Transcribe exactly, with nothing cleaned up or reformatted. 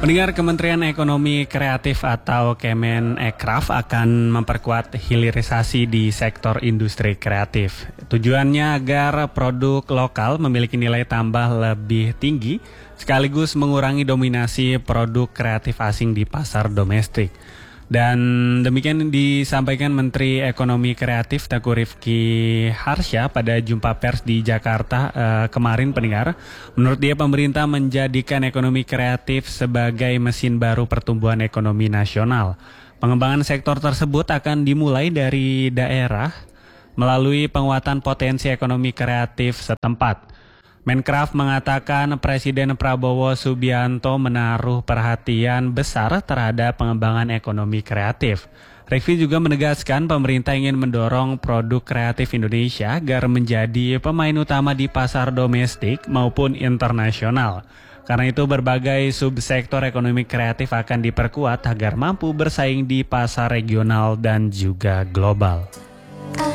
Pendengar, Kementerian Ekonomi Kreatif atau Kemenekraf akan memperkuat hilirisasi di sektor industri kreatif. Tujuannya agar produk lokal memiliki nilai tambah lebih tinggi, sekaligus mengurangi dominasi produk kreatif asing di pasar domestik. Dan demikian disampaikan Menteri Ekonomi Kreatif Teuku Rizky Harsha pada jumpa pers di Jakarta eh, kemarin, pendengar. Menurut dia, pemerintah menjadikan ekonomi kreatif sebagai mesin baru pertumbuhan ekonomi nasional. Pengembangan sektor tersebut akan dimulai dari daerah melalui penguatan potensi ekonomi kreatif setempat. Menkraf mengatakan Presiden Prabowo Subianto menaruh perhatian besar terhadap pengembangan ekonomi kreatif. Rizky juga menegaskan pemerintah ingin mendorong produk kreatif Indonesia agar menjadi pemain utama di pasar domestik maupun internasional. Karena itu berbagai subsektor ekonomi kreatif akan diperkuat agar mampu bersaing di pasar regional dan juga global.